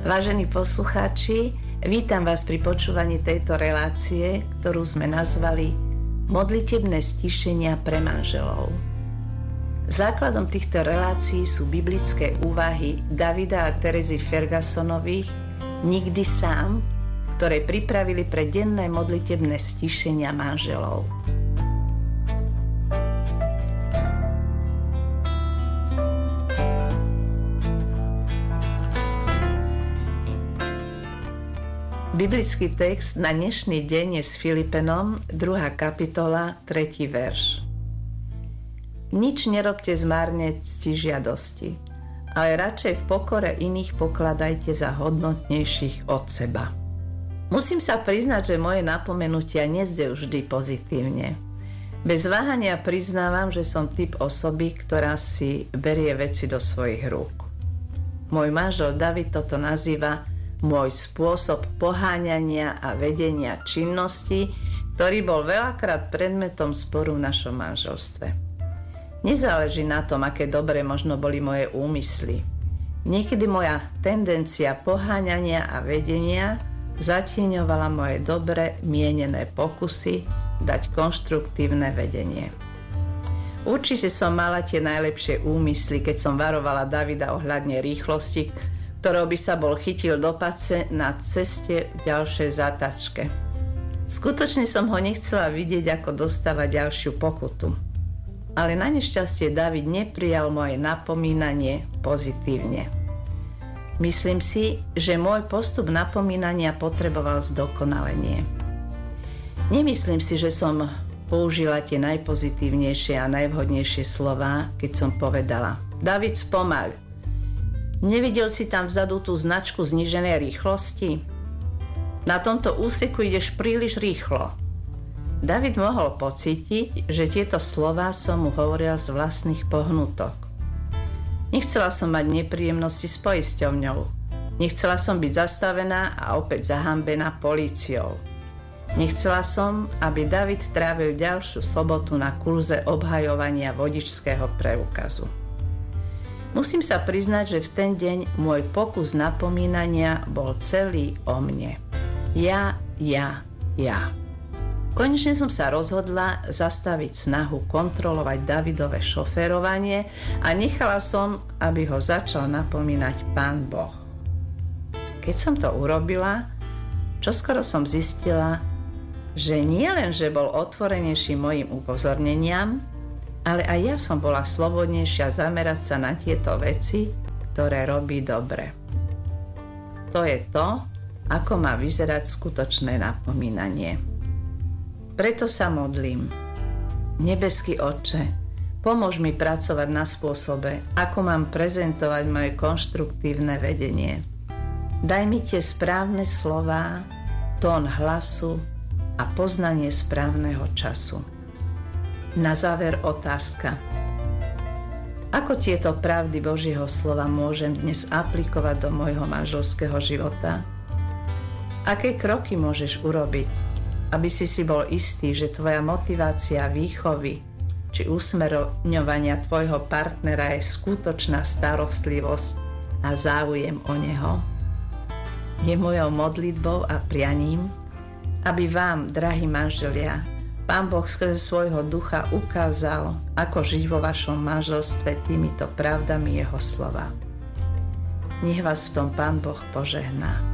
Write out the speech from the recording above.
Vážení poslucháči, vítam vás pri počúvaní tejto relácie, ktorú sme nazvali Modlitebné stíšenia pre manželov. Základom týchto relácií sú biblické úvahy Davida a Terezy Fergusonových Nikdy sám, ktoré pripravili pre denné modlitebné stíšenia manželov. Biblický text na dnešný deň je s Filipenom, 2. kapitola, 3. verš. Nič nerobte zmárne ctižiadosti, ale radšej v pokore iných pokladajte za hodnotnejších od seba. Musím sa priznať, že moje napomenutia nezdejú vždy pozitívne. Bez váhania priznávam, že som typ osoby, ktorá si berie veci do svojich rúk. Môj manžel David toto nazýva môj spôsob poháňania a vedenia činnosti, ktorý bol veľakrát predmetom sporu v našom manželstve. Nezáleží na tom, aké dobre možno boli moje úmysly. Niekedy moja tendencia poháňania a vedenia zatieňovala moje dobre mienené pokusy dať konštruktívne vedenie. Určite som mala tie najlepšie úmysly, keď som varovala Davida ohľadne rýchlosti, ktorou by sa bol chytil do pace na ceste v ďalšej zátačke. Skutočne som ho nechcela vidieť, ako dostáva ďalšiu pokutu. Ale na nešťastie David neprijal moje napomínanie pozitívne. Myslím si, že môj postup napomínania potreboval zdokonalenie. Nemyslím si, že som použila tie najpozitívnejšie a najvhodnejšie slová, keď som povedala: David, spomaľ. Nevidel si tam vzadu tú značku zníženej rýchlosti? Na tomto úseku ideš príliš rýchlo. David mohol pocítiť, že tieto slová som mu hovorila z vlastných pohnutok. Nechcela som mať nepríjemnosti s poisťovňou. Nechcela som byť zastavená a opäť zahambená políciou. Nechcela som, aby David trávil ďalšiu sobotu na kurze obhajovania vodičského preukazu. Musím sa priznať, že v ten deň môj pokus napomínania bol celý o mne. Ja. Konečne som sa rozhodla zastaviť snahu kontrolovať Davidové šoférovanie a nechala som, aby ho začal napomínať Pán Boh. Keď som to urobila, čoskoro som zistila, že nie len, že bol otvorenejší mojim upozorneniam, ale aj ja som bola slobodnejšia zamerať sa na tieto veci, ktoré robí dobre. To je to, ako má vyzerať skutočné napomínanie. Preto sa modlím. Nebeský Otče, pomôž mi pracovať na spôsobe, ako mám prezentovať moje konštruktívne vedenie. Daj mi tie správne slová, tón hlasu a poznanie správneho času. Na záver otázka. Ako tieto pravdy Božieho slova môžem dnes aplikovať do môjho manželského života? Aké kroky môžeš urobiť, aby si bol istý, že tvoja motivácia výchovy či usmerňovania tvojho partnera je skutočná starostlivosť a záujem o neho? Je mojou modlitbou a prianím, aby vám, drahí manželia, Pán Boh skrze svojho ducha ukázal, ako žiť vo vašom manželstve týmito pravdami jeho slova. Nech vás v tom Pán Boh požehná.